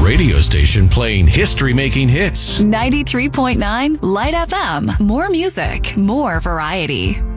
radio station playing history-making hits. 93.9 Light FM. More music, more variety.